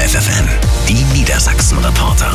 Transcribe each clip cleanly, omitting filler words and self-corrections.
FFN, die Niedersachsen-Reporter.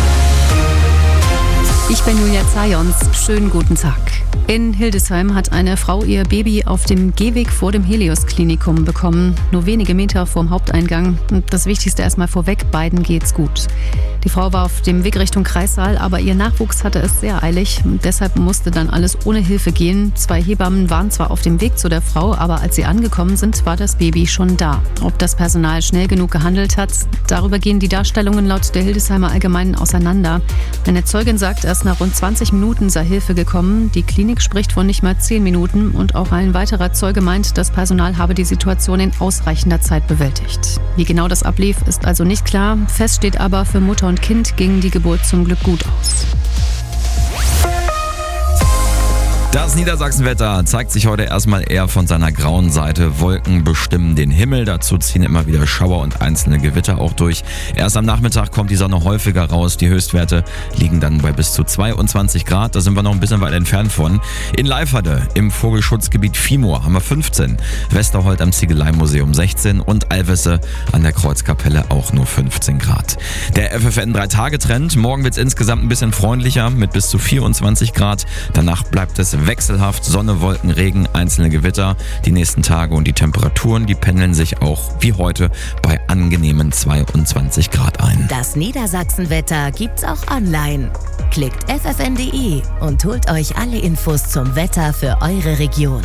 Ich bin Julia Zajons. Schönen guten Tag. In Hildesheim hat eine Frau ihr Baby auf dem Gehweg vor dem Helios-Klinikum bekommen. Nur wenige Meter vorm Haupteingang. Und das Wichtigste erstmal vorweg, beiden geht's gut. Die Frau war auf dem Weg Richtung Kreissaal, aber ihr Nachwuchs hatte es sehr eilig. Deshalb musste dann alles ohne Hilfe gehen. 2 Hebammen waren zwar auf dem Weg zu der Frau, aber als sie angekommen sind, war das Baby schon da. Ob das Personal schnell genug gehandelt hat, darüber gehen die Darstellungen laut der Hildesheimer Allgemeinen auseinander. Eine Zeugin sagt, erst nach rund 20 Minuten sei Hilfe gekommen. Die Klinik spricht von nicht mal 10 Minuten und auch ein weiterer Zeuge meint, das Personal habe die Situation in ausreichender Zeit bewältigt. Wie genau das ablief, ist also nicht klar. Fest steht aber, für Mutter und Kind ging die Geburt zum Glück gut aus. Das Niedersachsenwetter zeigt sich heute erstmal eher von seiner grauen Seite. Wolken bestimmen den Himmel, dazu ziehen immer wieder Schauer und einzelne Gewitter auch durch. Erst am Nachmittag kommt die Sonne häufiger raus. Die Höchstwerte liegen dann bei bis zu 22 Grad. Da sind wir noch ein bisschen weit entfernt von. In Leiferde im Vogelschutzgebiet Viehmoor haben wir 15, Westerholt am Ziegeleimuseum 16 und Alvesse an der Kreuzkapelle auch nur 15 Grad. Der FFN 3-Tage-Trend. Morgen wird es insgesamt ein bisschen freundlicher mit bis zu 24 Grad. Danach bleibt es wechselhaft, Sonne, Wolken, Regen, einzelne Gewitter. Die nächsten Tage und die Temperaturen, die pendeln sich auch wie heute bei angenehmen 22 Grad ein. Das Niedersachsenwetter gibt's auch online. Klickt ffn.de und holt euch alle Infos zum Wetter für eure Region.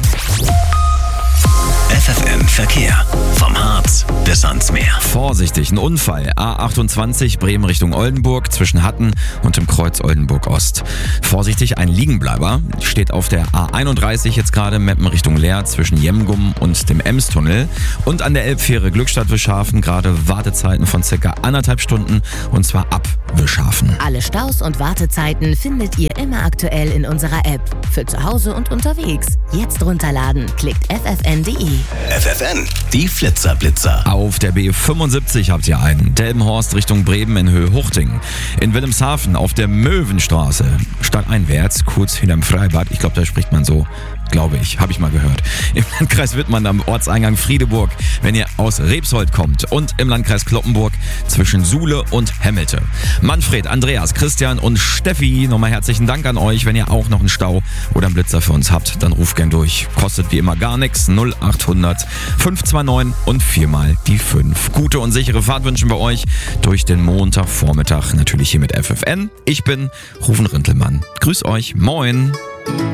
FFN Verkehr. Vom Harz bis ans Meer. Vorsichtig, ein Unfall. A28 Bremen Richtung Oldenburg zwischen Hatten und dem Kreuz Oldenburg Ost. Vorsichtig, ein Liegenbleiber steht auf der A31 jetzt gerade Meppen Richtung Leer zwischen Jemgum und dem Emstunnel. Und an der Elbfähre Glückstadt-Wischhafen gerade Wartezeiten von ca. 1,5 Stunden und zwar ab Wischhafen. Alle Staus und Wartezeiten findet ihr immer aktuell in unserer App. Für zu Hause und unterwegs. Jetzt runterladen. Klickt ffn.de. FFN, die Flitzer-Blitzer. Auf der B75 habt ihr einen. Delmenhorst Richtung Bremen in Höhe Huchting. In Wilhelmshaven auf der Möwenstraße stadteinwärts, kurz hinterm Freibad. Ich glaube, da spricht man so, glaube ich, habe ich mal gehört. Im Landkreis Wittmann am Ortseingang Friedeburg, wenn ihr aus Rebsold kommt. Und im Landkreis Cloppenburg zwischen Suhle und Hemmelte. Manfred, Andreas, Christian und Steffi, nochmal herzlichen Dank an euch. Wenn ihr auch noch einen Stau oder einen Blitzer für uns habt, dann ruft gern durch. Kostet wie immer gar nichts. 0800 529 und 4 mal die 5. Gute und sichere Fahrt wünschen wir euch durch den Montagvormittag. Natürlich hier mit FFN. Ich bin Rufen Rintelmann. Grüß euch. Moin.